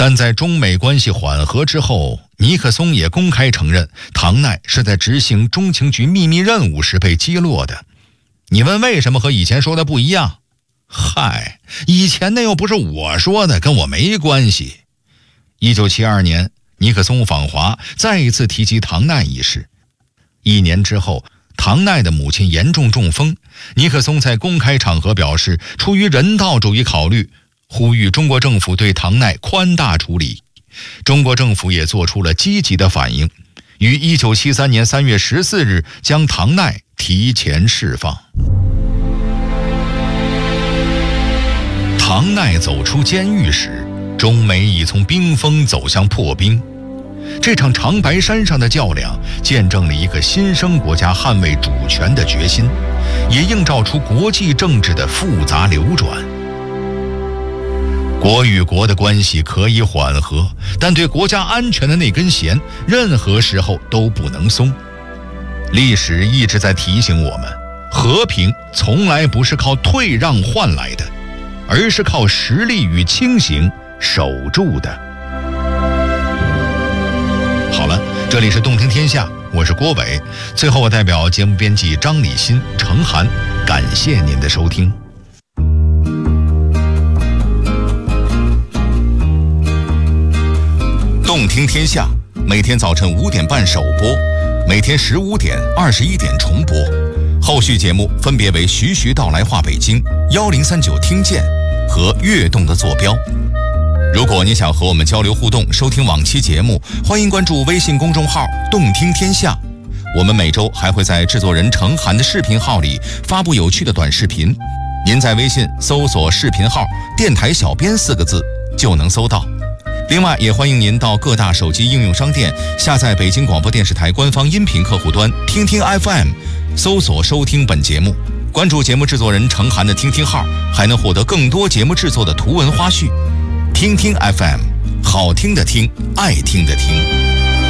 但在中美关系缓和之后，尼克松也公开承认唐奈是在执行中情局秘密任务时被击落的。你问为什么和以前说的不一样？嗨，以前那又不是我说的，跟我没关系。1972年，尼克松访华，再一次提及唐奈一事。1年之后，唐奈的母亲严重中风，尼克松在公开场合表示，出于人道主义考虑，呼吁中国政府对唐奈宽大处理。中国政府也做出了积极的反应，于1973年3月14日将唐奈提前释放。唐奈走出监狱时，中美已从冰封走向破冰。这场长白山上的较量，见证了一个新生国家捍卫主权的决心，也映照出国际政治的复杂流转。国与国的关系可以缓和，但对国家安全的那根弦，任何时候都不能松。历史一直在提醒我们，和平从来不是靠退让换来的，而是靠实力与清醒守住的。好了，这里是动听天下，我是郭伟。最后我代表节目编辑张礼新、程涵，感谢您的收听。动听天下每天早晨5点半首播，每天15点、21点重播。后续节目分别为徐徐道来话北京、1039听见和跃动的坐标。如果你想和我们交流互动，收听往期节目，欢迎关注微信公众号动听天下。我们每周还会在制作人程涵的视频号里发布有趣的短视频，您在微信搜索视频号电台小编4个字就能搜到。另外也欢迎您到各大手机应用商店下载北京广播电视台官方音频客户端听听 FM， 搜索收听本节目。关注节目制作人程涵的听听号，还能获得更多节目制作的图文花絮。听听 FM， 好听的听，爱听的听。